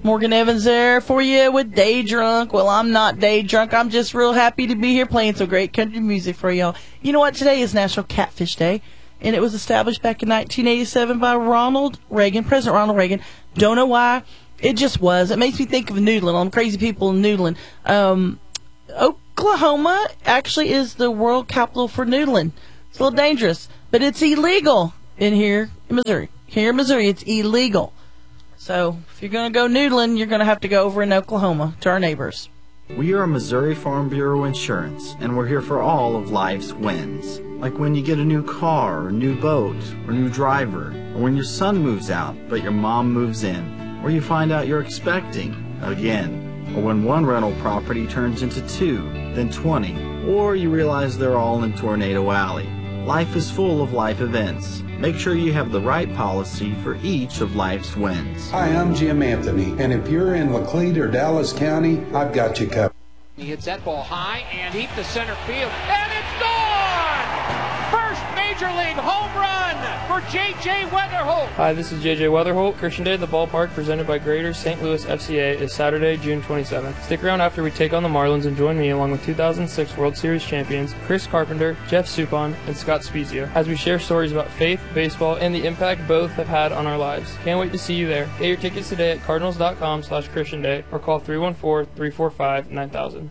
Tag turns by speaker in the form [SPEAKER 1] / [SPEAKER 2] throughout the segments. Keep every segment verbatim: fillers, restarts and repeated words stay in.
[SPEAKER 1] Morgan Evans there for you with Day Drunk. Well, I'm not day drunk. I'm just real happy to be here playing some great country music for y'all. You know what? Today is National Catfish Day, and it was established back in nineteen eighty-seven by Ronald Reagan, President Ronald Reagan. Don't know why. It just was. It makes me think of noodling, on crazy people in noodling. Um, Oklahoma actually is the world capital for noodling. It's a little dangerous, but it's illegal in here in Missouri. Here in Missouri, it's illegal. So if you're going to go noodling, you're going to have to go over in Oklahoma to our neighbors.
[SPEAKER 2] We are Missouri Farm Bureau Insurance, and we're here for all of life's wins. Like when you get a new car, or new boat, or new driver, or when your son moves out, but your mom moves in, or you find out you're expecting again, or when one rental property turns into two, then twenty, or you realize they're all in Tornado Alley. Life is full of life events. Make sure you have the right policy for each of life's wins.
[SPEAKER 3] Hi, I'm Jim Anthony, and if you're in Laclede or Dallas County, I've got you covered.
[SPEAKER 4] He hits that ball high and deep to center field, and it's gone! First Major League home run for J J Weatherholt.
[SPEAKER 5] Hi, this is J J Weatherholt. Christian Day at the ballpark, presented by Greater Saint Louis F C A, is Saturday, June twenty-seventh. Stick around after we take on the Marlins and join me along with two thousand six World Series champions Chris Carpenter, Jeff Suppan, and Scott Spezio as we share stories about faith, baseball, and the impact both have had on our lives. Can't wait to see you there. Get your tickets today at cardinals.com slash Christian Day or call three one four, three four five, nine thousand.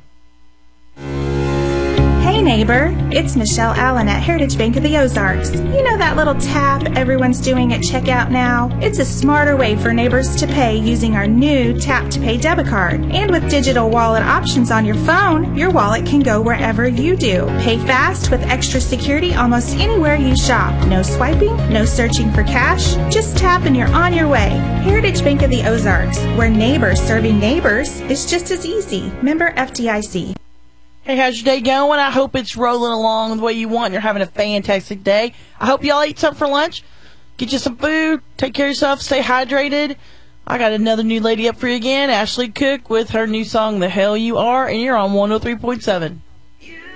[SPEAKER 6] Hey neighbor, it's Michelle Allen at Heritage Bank of the Ozarks. You know that little tap everyone's doing at checkout now? It's a smarter way for neighbors to pay using our new Tap to Pay debit card. And with digital wallet options on your phone, your wallet can go wherever you do. Pay fast with extra security almost anywhere you shop. No swiping, no searching for cash, just tap and you're on your way. Heritage Bank of the Ozarks, where neighbors serving neighbors is just as easy. Member F D I C.
[SPEAKER 1] Hey, how's your day going? I hope it's rolling along the way you want. You're having a fantastic day. I hope y'all eat something for lunch. Get you some food. Take care of yourself. Stay hydrated. I got another new lady up for you again, Ashley Cook, with her new song, The Hell You Are, and you're on one oh three point seven.